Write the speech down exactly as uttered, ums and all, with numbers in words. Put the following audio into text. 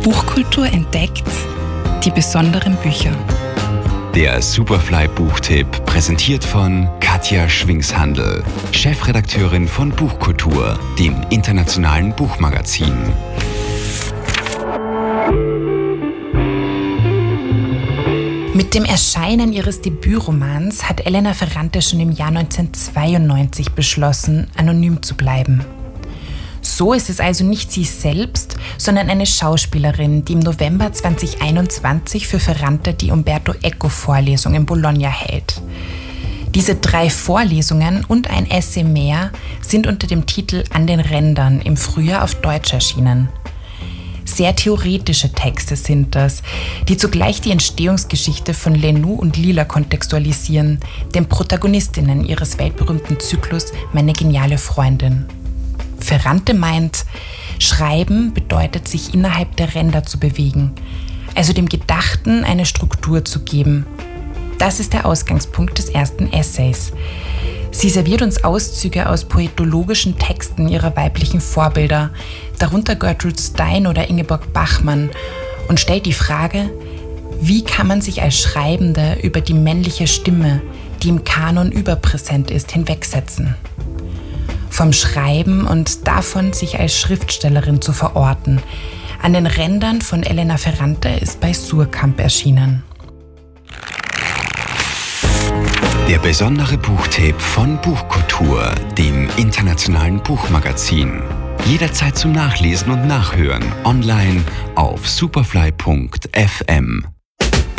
Buchkultur entdeckt, die besonderen Bücher. Der Superfly-Buchtipp, präsentiert von Katja Schwingshandl, Chefredakteurin von Buchkultur, dem internationalen Buchmagazin. Mit dem Erscheinen ihres Debütromans hat Elena Ferrante schon im Jahr neunzehnhundertzweiundneunzig beschlossen, anonym zu bleiben. So ist es also nicht sie selbst, sondern eine Schauspielerin, die im November zweitausendeinundzwanzig für Ferrante die Umberto Eco-Vorlesung in Bologna hält. Diese drei Vorlesungen und ein Essay mehr sind unter dem Titel An den Rändern im Frühjahr auf Deutsch erschienen. Sehr theoretische Texte sind das, die zugleich die Entstehungsgeschichte von Lennou und Lila kontextualisieren, den Protagonistinnen ihres weltberühmten Zyklus Meine geniale Freundin. Ferrante meint, Schreiben bedeutet, sich innerhalb der Ränder zu bewegen, also dem Gedachten eine Struktur zu geben. Das ist der Ausgangspunkt des ersten Essays. Sie serviert uns Auszüge aus poetologischen Texten ihrer weiblichen Vorbilder, darunter Gertrude Stein oder Ingeborg Bachmann, und stellt die Frage, wie kann man sich als Schreibende über die männliche Stimme, die im Kanon überpräsent ist, hinwegsetzen? Vom Schreiben und davon, sich als Schriftstellerin zu verorten. An den Rändern von Elena Ferrante ist bei Suhrkamp erschienen. Der besondere Buchtipp von Buchkultur, dem internationalen Buchmagazin. Jederzeit zum Nachlesen und Nachhören online auf superfly punkt f m.